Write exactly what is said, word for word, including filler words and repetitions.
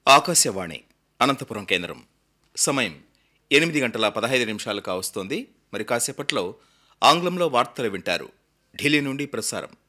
ఆకాశవాణి అనంతపురం కేంద్రం. సమయం ఎనిమిది గంటల పదహైదు నిమిషాలు కావస్తోంది. మరి కాసేపట్లో ఆంగ్లంలో వార్తలు వింటారు. ఢిల్లీ నుండి ప్రసారం.